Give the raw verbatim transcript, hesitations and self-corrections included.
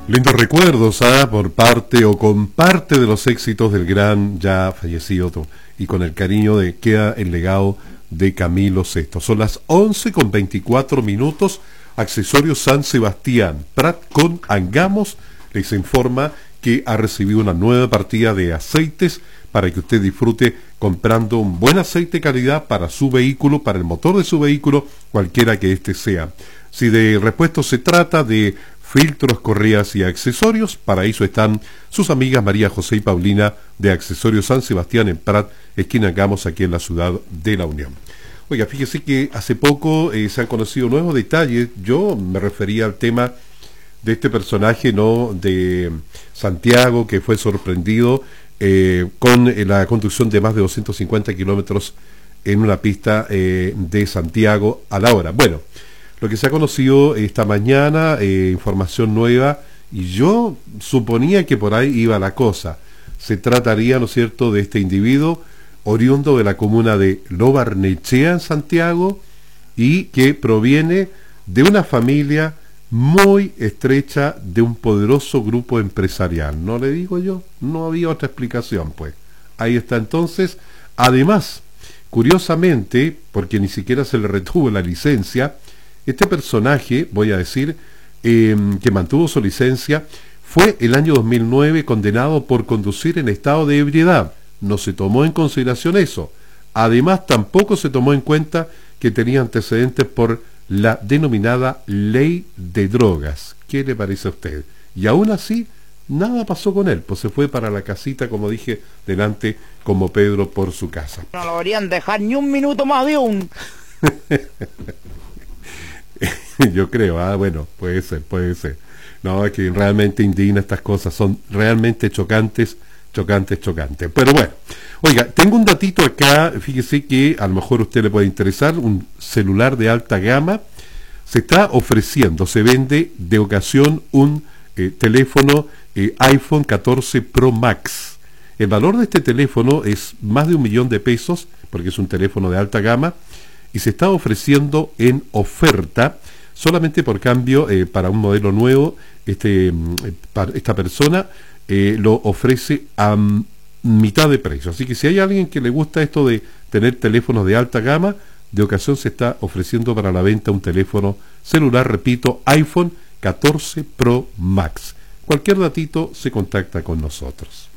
Lindos recuerdos, ¿ah? Por parte o con parte de los éxitos del gran ya fallecido y con el cariño de queda el legado de Camilo Sesto. Son las once con veinticuatro minutos. Accesorios San Sebastián. Prat con Angamos les informa que ha recibido una nueva partida de aceites para que usted disfrute comprando un buen aceite de calidad para su vehículo, para el motor de su vehículo, cualquiera que éste sea. Si de repuestos se trata, de filtros, correas y accesorios, para eso están sus amigas María José y Paulina de Accesorios San Sebastián en Prat, esquina Angamos, aquí en la ciudad de La Unión. Oiga, fíjese que hace poco eh, se han conocido nuevos detalles. Yo me refería al tema de este personaje, ¿no?, de Santiago, que fue sorprendido eh, con eh, la conducción de más de doscientos cincuenta kilómetros en una pista eh, de Santiago a la hora. Bueno, lo que se ha conocido esta mañana, eh, información nueva, y yo suponía que por ahí iba la cosa. Se trataría, ¿no es cierto?, de este individuo oriundo de la comuna de Lo Barnechea en Santiago y que proviene de una familia muy estrecha de un poderoso grupo empresarial. ¿No le digo yo? No había otra explicación, pues. Ahí está entonces. Además, curiosamente, porque ni siquiera se le retuvo la licencia, este personaje, voy a decir, eh, que mantuvo su licencia, fue el año dos mil nueve condenado por conducir en estado de ebriedad. No se tomó en consideración eso. Además, tampoco se tomó en cuenta que tenía antecedentes por la denominada ley de drogas. ¿Qué le parece a usted? Y aún así, nada pasó con él, pues se fue para la casita, como dije, delante como Pedro por su casa. No lo deberían dejar ni un minuto más de un... Yo creo, ah, bueno, puede ser, puede ser. No, es que realmente indigna estas cosas, son realmente chocantes, chocantes, chocantes. Pero bueno, oiga, tengo un datito acá, fíjese que a lo mejor a usted le puede interesar, un celular de alta gama. Se está ofreciendo, se vende de ocasión un eh, teléfono eh, iPhone catorce Pro Max. El valor de este teléfono es más de un millón de pesos, porque es un teléfono de alta gama, y se está ofreciendo en oferta, solamente por cambio eh, para un modelo nuevo. Este, para esta persona eh, lo ofrece a mitad de precio. Así que si hay alguien que le gusta esto de tener teléfonos de alta gama, de ocasión se está ofreciendo para la venta un teléfono celular, repito, iPhone catorce Pro Max. Cualquier datito se contacta con nosotros.